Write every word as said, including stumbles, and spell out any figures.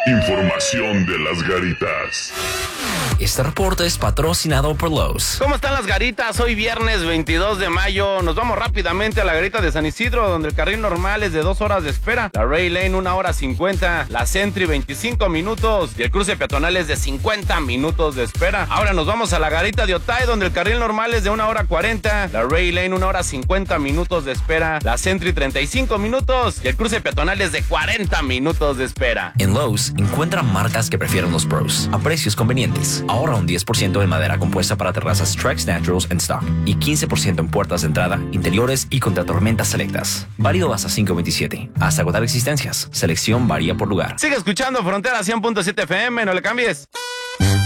Información de las Garitas. Este reporte es patrocinado por Lowe's. ¿Cómo están las Garitas? Hoy viernes veintidós de mayo. Nos vamos rápidamente a la Garita de San Isidro, donde el carril normal es de dos horas de espera. La Ray Lane una hora cincuenta. La Sentry veinticinco minutos. Y el cruce peatonal es de cincuenta minutos de espera. Ahora nos vamos a la Garita de Otay, donde el carril normal es de una hora cuarenta. La Ray Lane una hora cincuenta minutos de espera. La Sentry treinta y cinco minutos. Y el cruce peatonal es de cuarenta minutos de espera. En Lowe's encuentra marcas que prefieren los pros a precios convenientes. Ahorra un diez por ciento en madera compuesta para terrazas Trex Naturals en stock y quince por ciento en puertas de entrada, interiores y contra tormentas selectas. Válido hasta cinco veintisiete. Hasta agotar existencias. Selección varía por lugar. Sigue escuchando Frontera cien punto siete F M, no le cambies.